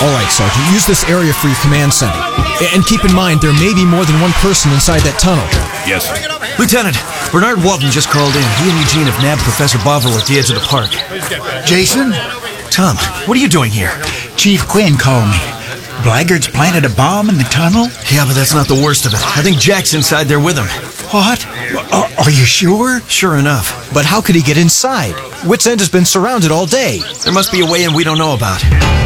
All right, Sergeant, use this area for your command center. And keep in mind, there may be more than one person inside that tunnel. Yes, sir. Lieutenant, Bernard Walton just called in. He and Eugene have nabbed Professor Bovril at the edge of the park. Jason? Tom, what are you doing here? Chief Quinn called me. Blackguards planted a bomb in the tunnel? Yeah, but that's not the worst of it. I think Jack's inside there with him. What? Are you sure? Sure enough. But how could he get inside? Wits End has been surrounded all day. There must be a way in we don't know about.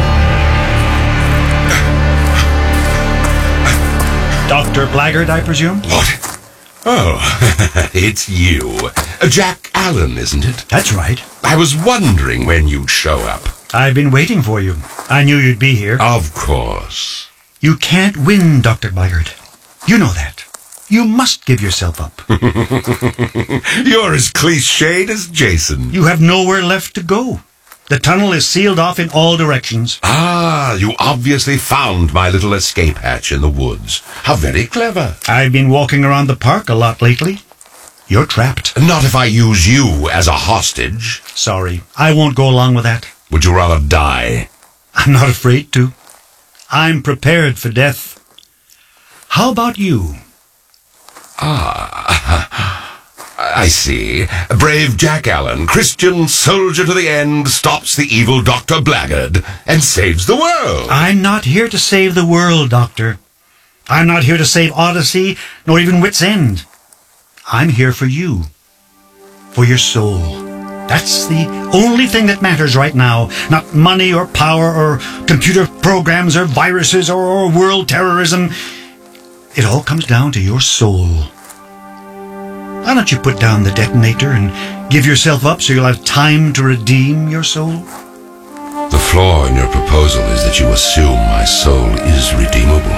Dr. Blackguard, I presume? What? Oh, it's you. Jack Allen, isn't it? That's right. I was wondering when you'd show up. I've been waiting for you. I knew you'd be here. Of course. You can't win, Dr. Blackguard. You know that. You must give yourself up. You're as cliched as Jason. You have nowhere left to go. The tunnel is sealed off in all directions. Ah, you obviously found my little escape hatch in the woods. How very clever. I've been walking around the park a lot lately. You're trapped. Not if I use you as a hostage. Sorry, I won't go along with that. Would you rather die? I'm not afraid to. I'm prepared for death. How about you? I see. Brave Jack Allen, Christian soldier to the end, stops the evil Dr. Blackguard and saves the world. I'm not here to save the world, Doctor. I'm not here to save Odyssey, nor even Wits End. I'm here for you. For your soul. That's the only thing that matters right now. Not money or power or computer programs or viruses or world terrorism. It all comes down to your soul. Why don't you put down the detonator and give yourself up so you'll have time to redeem your soul? The flaw in your proposal is that you assume my soul is redeemable.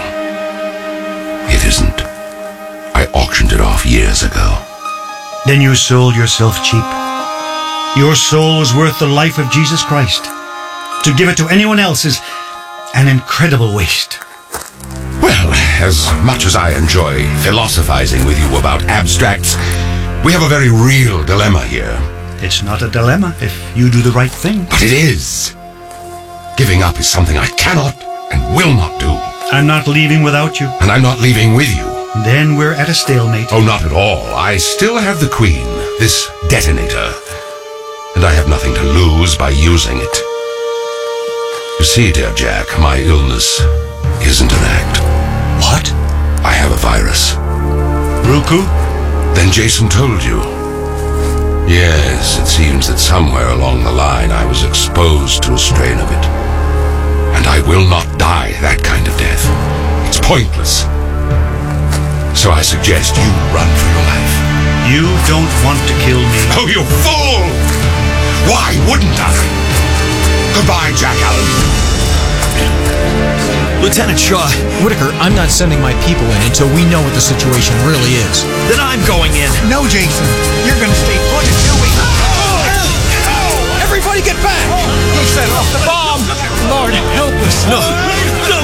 It isn't. I auctioned it off years ago. Then you sold yourself cheap. Your soul is worth the life of Jesus Christ. To give it to anyone else is an incredible waste. Well, as much as I enjoy philosophizing with you about abstracts, we have a very real dilemma here. It's not a dilemma if you do the right thing. But it is. Giving up is something I cannot and will not do. I'm not leaving without you. And I'm not leaving with you. Then we're at a stalemate. Oh, not at all. I still have the Queen, this detonator. And I have nothing to lose by using it. You see, dear Jack, my illness isn't an act. What? I have a virus. Ruku? Then Jason told you. Yes, it seems that somewhere along the line I was exposed to a strain of it. And I will not die that kind of death. It's pointless. So I suggest you run for your life. You don't want to kill me. Oh, you fool! Why wouldn't I? Goodbye, Jack Allen. Lieutenant Shaw, Whitaker, I'm not sending my people in until we know what the situation really is. then I'm going in. No, Jason. You're going to stay put until we... Everybody get back! He set off the bomb. Lord, help us. No,